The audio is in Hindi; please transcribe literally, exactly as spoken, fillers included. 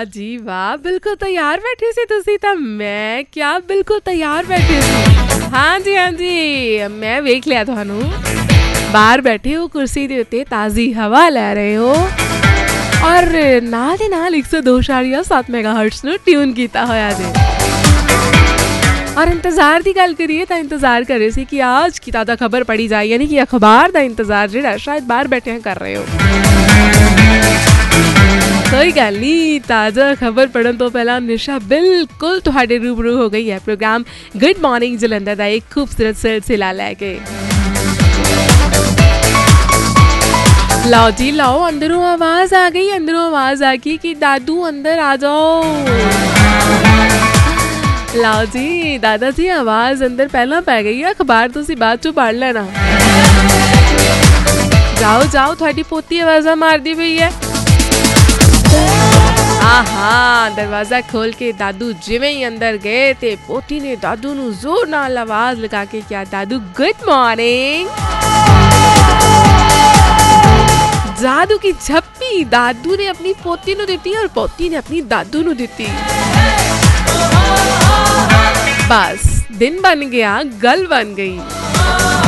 जी वाह, बिल्कुल तैयार बैठी सी तुसी तां मैं क्या बिल्कुल तैयार बैठी सी। हाँ जी हाँ जी, मैं वेख लिया तुहानू बाहर बैठे हो कुर्सी दे उत्ते ताज़ी हवा लै रहे हो और नाल दे नाल एक सौ दो दशमलव सात मेगाहर्ट्ज़ नू ट्यून कीता होया जे। और इंतजार की गल करिए तो इंतजार कर रहे थे कि आज की ताज़ा खबर पढ़ी जाए, यानी कि अखबार का इंतजार जो शायद बाहर बैठे कर रहे हो। कोई गल नहीं, ताज़ा खबर पढ़न तो पहला निशा बिल्कुल तुहाडे रूबरू हो गई है प्रोग्राम गुड मॉर्निंग जलंधर का एक खूबसूरत सिलसिला लैके। लाओ जी लाओ, अंदरों आवाज आ गई, अंदरों आवाज आ गई कि दादू अंदर आ जाओ। लाओ जी दादाजी, आवाज अंदर पहला पै गई है, अखबार तुसी बाद चो पढ़ लेना। जाओ जाओ, थोड़ी पोती आवाजा मार दी पई है। आहा, दरवाजा खोल के दादू जिवें ही अंदर गए ते पोती ने दादू नू जोर नाल आवाज लगा के क्या, दादू गुड मॉर्निंग। जादू की झप्पी दादू ने अपनी पोती नू दिती और पोती ने अपनी दादू नू दिती। बस दिन बन गया, गल बन गई।